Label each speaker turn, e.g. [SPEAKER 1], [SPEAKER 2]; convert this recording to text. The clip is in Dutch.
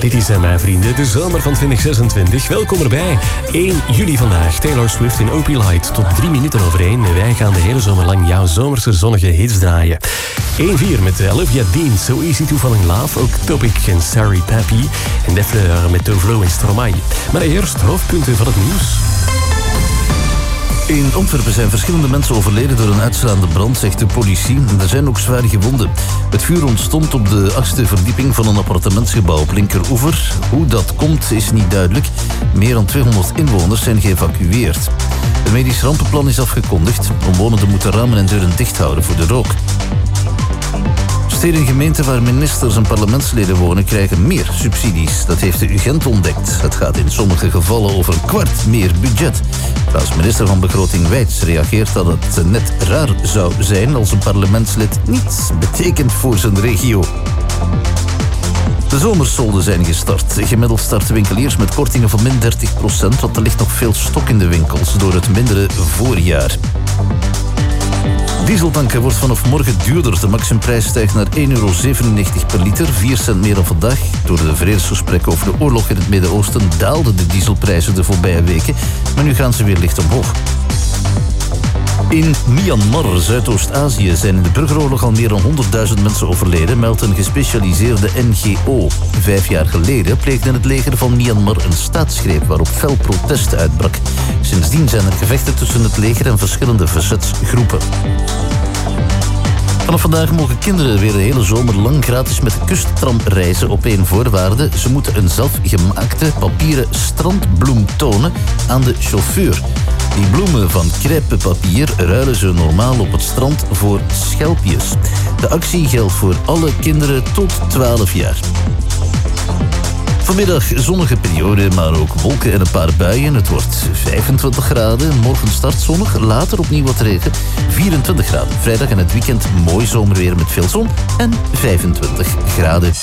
[SPEAKER 1] Dit is mijn vrienden, de zomer van 2026. Welkom erbij. 1 juli vandaag. Taylor Swift in Opie-Light tot 3 minuten over 1. Wij gaan de hele zomer lang jouw zomerse zonnige hits draaien. 1-4 met Olivia Dean, So Easy to Fall in Love. Ook Topic en Sorry Pappy. En Defleur met Tovlo en Stromae. Maar eerst hoofdpunten van het nieuws.
[SPEAKER 2] In Antwerpen zijn verschillende mensen overleden door een uitslaande brand, zegt de politie. Er zijn ook zware gewonden. Het vuur ontstond op de 8e verdieping van een appartementsgebouw op Linkeroever. Hoe dat komt is niet duidelijk. Meer dan 200 inwoners zijn geëvacueerd. Het medisch rampenplan is afgekondigd. Omwonenden moeten ramen en deuren dicht houden voor de rook. Steden en gemeenten waar ministers en parlementsleden wonen krijgen meer subsidies. Dat heeft de UGent ontdekt. Het gaat in sommige gevallen over 1/4 meer budget. Als minister van Begroting Wijts reageert dat het net raar zou zijn als een parlementslid niets betekent voor zijn regio. De zomersolden zijn gestart. Gemiddeld starten winkeliers met kortingen van min 30%, want er ligt nog veel stok in de winkels door het mindere voorjaar. Dieseltanken wordt vanaf morgen duurder. De maximumprijs stijgt naar €1,97 per liter, 4 cent meer dan vandaag. Door de vredesgesprekken over de oorlog in het Midden-Oosten daalden de dieselprijzen de voorbije weken, maar nu gaan ze weer licht omhoog. In Myanmar, Zuidoost-Azië, zijn in de burgeroorlog al meer dan 100.000 mensen overleden, meldt een gespecialiseerde NGO. 5 jaar geleden pleegde het leger van Myanmar een staatsgreep waarop fel protest uitbrak. Sindsdien zijn er gevechten tussen het leger en verschillende verzetsgroepen. Vanaf vandaag mogen kinderen weer de hele zomer lang gratis met de kusttram reizen op één voorwaarde. Ze moeten een zelfgemaakte papieren strandbloem tonen aan de chauffeur. Die bloemen van crêpepapier ruilen ze normaal op het strand voor schelpjes. De actie geldt voor alle kinderen tot 12 jaar. Vanmiddag zonnige periode, maar ook wolken en een paar buien. Het wordt 25 graden. Morgen start zonnig, later opnieuw wat regen. 24 graden. Vrijdag en het weekend mooi zomerweer met veel zon en 25 graden.